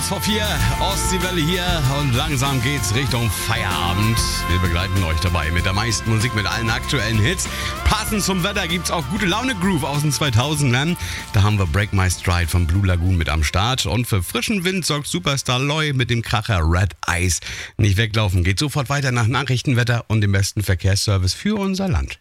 vor 4, Ostseewelle hier und langsam geht's Richtung Feierabend. Wir begleiten euch dabei mit der meisten Musik, mit allen aktuellen Hits. Passend zum Wetter gibt's auch gute Laune Groove aus den 2000ern. Da haben wir Break My Stride von Blue Lagoon mit am Start. Und für frischen Wind sorgt Superstar Loy mit dem Kracher Red Eyes. Nicht weglaufen, geht sofort weiter nach Nachrichtenwetter und dem besten Verkehrsservice für unser Land.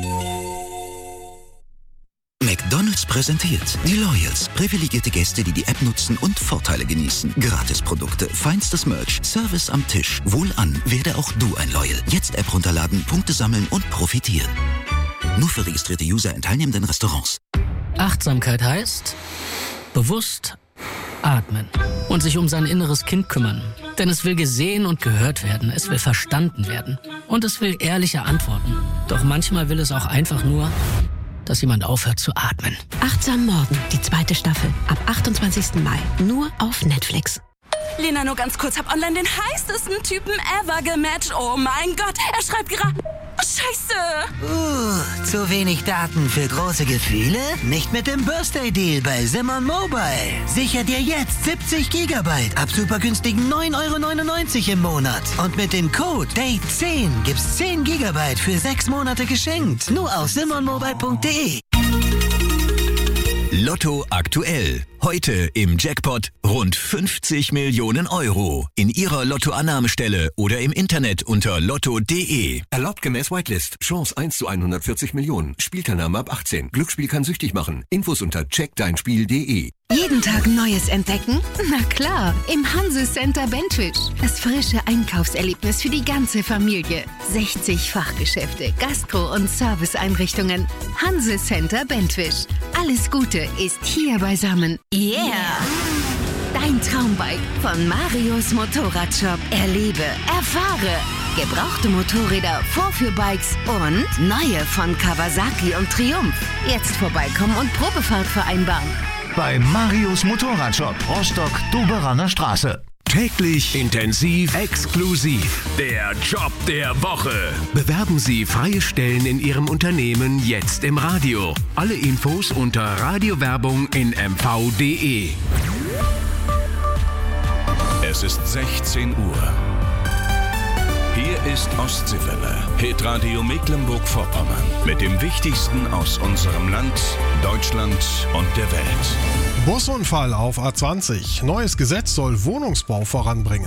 McDonald's präsentiert die Loyals. Privilegierte Gäste, die die App nutzen und Vorteile genießen. Gratisprodukte, feinstes Merch, Service am Tisch. Wohlan, werde auch du ein Loyal. Jetzt App runterladen, Punkte sammeln und profitieren. Nur für registrierte User in teilnehmenden Restaurants. Achtsamkeit heißt bewusst atmen und sich um sein inneres Kind kümmern. Denn es will gesehen und gehört werden, es will verstanden werden und es will ehrliche Antworten. Doch manchmal will es auch einfach nur, dass jemand aufhört zu atmen. Achtsam Morgen, die 2. Staffel. Ab 28. Mai. Nur auf Netflix. Lena, nur ganz kurz. Hab online den heißesten Typen ever gematcht. Oh mein Gott, er schreibt gerade... Scheiße! Zu wenig Daten für große Gefühle? Nicht mit dem Birthday Deal bei Simon Mobile. Sicher dir jetzt 70 GB ab super günstigen 9,99 € im Monat. Und mit dem Code DATE10 gibt's 10 GB für 6 Monate geschenkt. Nur auf simonmobile.de. Lotto aktuell. Heute im Jackpot rund 50 Millionen Euro. In Ihrer Lottoannahmestelle oder im Internet unter lotto.de. Erlaubt gemäß Whitelist. Chance 1 zu 140 Millionen. Spielteilnahme ab 18. Glücksspiel kann süchtig machen. Infos unter checkdeinspiel.de. Jeden Tag Neues entdecken? Na klar, im Hanse Center Bentwisch. Das frische Einkaufserlebnis für die ganze Familie. 60 Fachgeschäfte, Gastro- und Serviceeinrichtungen. Hanse Center Bentwisch. Alles Gute ist hier beisammen. Yeah! Dein Traumbike von Marius Motorradshop. Erlebe, erfahre. Gebrauchte Motorräder, Vorführbikes und neue von Kawasaki und Triumph. Jetzt vorbeikommen und Probefahrt vereinbaren. Bei Marius Motorradshop, Rostock-Doberaner Straße. Täglich intensiv exklusiv. Der Job der Woche. Bewerben Sie freie Stellen in Ihrem Unternehmen jetzt im Radio. Alle Infos unter Radiowerbung in mv.de. Es ist 16 Uhr. Hier ist Ostseewelle, Hitradio Mecklenburg-Vorpommern. Mit dem Wichtigsten aus unserem Land, Deutschland und der Welt. Busunfall auf A20. Neues Gesetz soll Wohnungsbau voranbringen.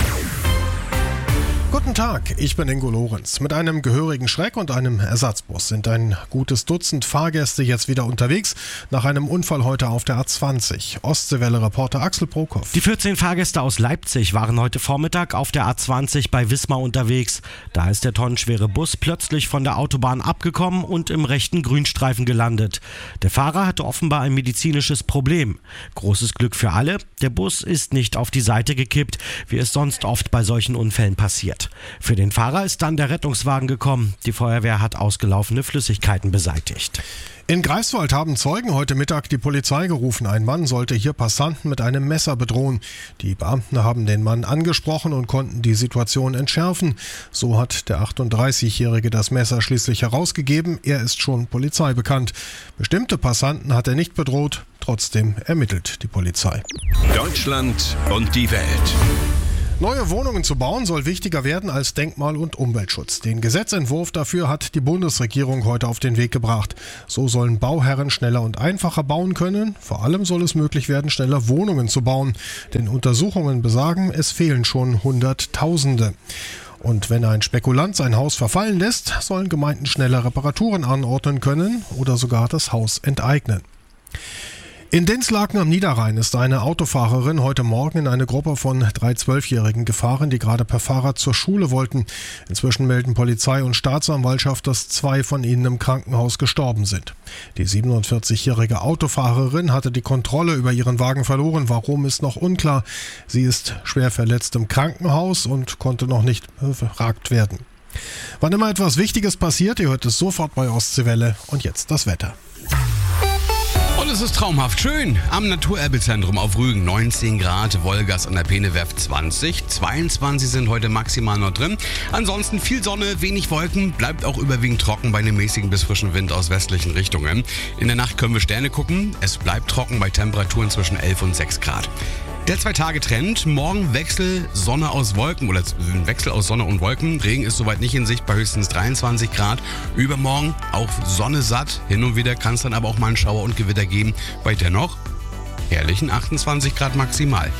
Guten Tag, ich bin Ingo Lorenz. Mit einem gehörigen Schreck und einem Ersatzbus sind ein gutes Dutzend Fahrgäste jetzt wieder unterwegs nach einem Unfall heute auf der A20. Ostseewelle-Reporter Axel Prokop. Die 14 Fahrgäste aus Leipzig waren heute Vormittag auf der A20 bei Wismar unterwegs. Da ist der tonnenschwere Bus plötzlich von der Autobahn abgekommen und im rechten Grünstreifen gelandet. Der Fahrer hatte offenbar ein medizinisches Problem. Großes Glück für alle, der Bus ist nicht auf die Seite gekippt, wie es sonst oft bei solchen Unfällen passiert. Für den Fahrer ist dann der Rettungswagen gekommen. Die Feuerwehr hat ausgelaufene Flüssigkeiten beseitigt. In Greifswald haben Zeugen heute Mittag die Polizei gerufen. Ein Mann sollte hier Passanten mit einem Messer bedrohen. Die Beamten haben den Mann angesprochen und konnten die Situation entschärfen. So hat der 38-Jährige das Messer schließlich herausgegeben. Er ist schon Polizei bekannt. Bestimmte Passanten hat er nicht bedroht. Trotzdem ermittelt die Polizei. Deutschland und die Welt. Neue Wohnungen zu bauen soll wichtiger werden als Denkmal- und Umweltschutz. Den Gesetzentwurf dafür hat die Bundesregierung heute auf den Weg gebracht. So sollen Bauherren schneller und einfacher bauen können. Vor allem soll es möglich werden, schneller Wohnungen zu bauen. Denn Untersuchungen besagen, es fehlen schon Hunderttausende. Und wenn ein Spekulant sein Haus verfallen lässt, sollen Gemeinden schneller Reparaturen anordnen können oder sogar das Haus enteignen. In Dinslaken am Niederrhein ist eine Autofahrerin heute Morgen in eine Gruppe von 3 12-Jährigen gefahren, die gerade per Fahrrad zur Schule wollten. Inzwischen melden Polizei und Staatsanwaltschaft, dass 2 von ihnen im Krankenhaus gestorben sind. Die 47-jährige Autofahrerin hatte die Kontrolle über ihren Wagen verloren. Warum, ist noch unklar. Sie ist schwer verletzt im Krankenhaus und konnte noch nicht befragt werden. Wann immer etwas Wichtiges passiert, ihr hört es sofort bei Ostseewelle. Und jetzt das Wetter. Und es ist traumhaft schön. Am Naturerbezentrum auf Rügen 19 Grad, Wolgast an der Peenewerft 20, 22 sind heute maximal noch drin. Ansonsten viel Sonne, wenig Wolken, bleibt auch überwiegend trocken bei einem mäßigen bis frischen Wind aus westlichen Richtungen. In der Nacht können wir Sterne gucken. Es bleibt trocken bei Temperaturen zwischen 11 und 6 Grad. Der 2-Tage-Trend, morgen Wechsel Sonne aus Wolken oder ein Wechsel aus Sonne und Wolken. Regen ist soweit nicht in Sicht bei höchstens 23 Grad. Übermorgen auch Sonne satt. Hin und wieder kann es dann aber auch mal einen Schauer und Gewitter geben. Bei dennoch herrlichen 28 Grad maximal.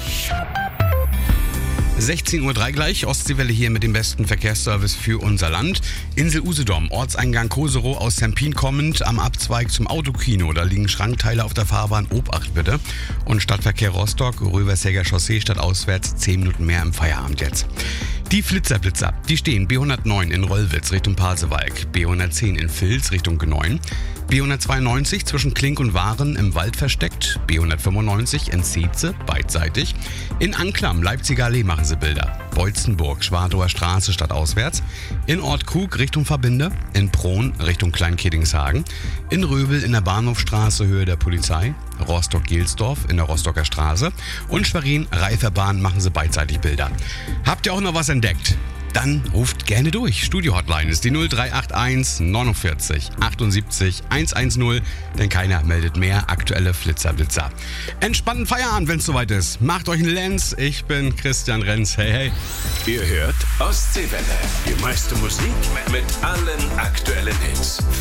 16:03 Uhr gleich, Ostseewelle hier mit dem besten Verkehrsservice für unser Land. Insel Usedom, Ortseingang Koserow aus Sempin kommend, am Abzweig zum Autokino. Da liegen Schrankteile auf der Fahrbahn, Obacht bitte. Und Stadtverkehr Rostock, Röversäger Chaussee, stadtauswärts, 10 Minuten mehr im Feierabend jetzt. Die Flitzer, die stehen B109 in Rollwitz Richtung Pasewalk, B110 in Vils Richtung Geneuin, B192 zwischen Klink und Waren im Wald versteckt, B195 in Zietze, beidseitig. In Anklam, Leipziger Allee machen sie Bilder. Beutzenburg, Schwadrower Straße stadtauswärts. In Ort Krug Richtung Verbinde. In Prohn Richtung Kleinkeddingshagen. In Röbel in der Bahnhofstraße Höhe der Polizei. Rostock-Gelsdorf in der Rostocker Straße. Und Schwerin, Reiferbahn machen sie beidseitig Bilder. Habt ihr auch noch was entdeckt? Dann ruft gerne durch. Studio-Hotline ist die 0381 49 78 110, denn keiner meldet mehr aktuelle Flitzer-Blitzer. Entspannten Feierabend, wenn es soweit ist. Macht euch einen Lenz. Ich bin Christian Renz. Hey, hey. Ihr hört Ostseewelle. Die meiste Musik mit allen aktuellen Hits.